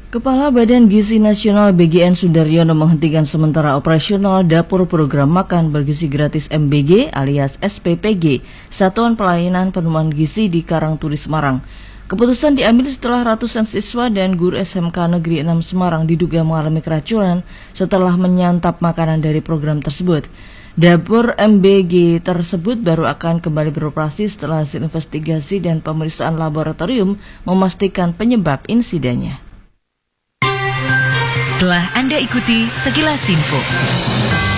Kepala Badan Gizi Nasional BGN Sundaryono menghentikan sementara operasional Dapur Program Makan Bergizi Gratis MBG alias SPPG, Satuan Pelayanan Penemuan Gizi di Karangturi, Semarang. Keputusan diambil setelah ratusan siswa dan guru SMK Negeri 6 Semarang diduga mengalami keracunan setelah menyantap makanan dari program tersebut. Dapur MBG tersebut baru akan kembali beroperasi setelah hasil investigasi dan pemeriksaan laboratorium memastikan penyebab insidennya. Telah Anda ikuti sekilas info.